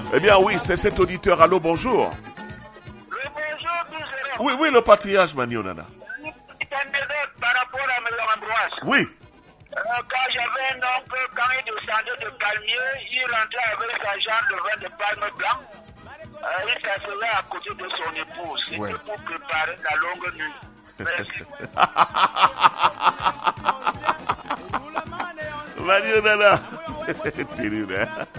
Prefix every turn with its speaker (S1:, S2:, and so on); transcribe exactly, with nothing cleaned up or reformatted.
S1: Eh bien oui, c'est cet auditeur. Allô, bonjour.
S2: Le bonjour, Bizarre.
S1: Oui, oui, le patriarche Manionana.
S2: Une petite anecdote par rapport à Maison Ambroise.
S1: Oui.
S2: Euh, quand j'avais un oncle, quand il descendait de palmier, il rentrait avec sa jambe de vin de palme blanc. Euh, il s'asseyait à côté de son épouse. C'était
S1: Ouais.
S2: pour préparer la longue nuit. Merci.
S1: Manionana. Terrible, hein?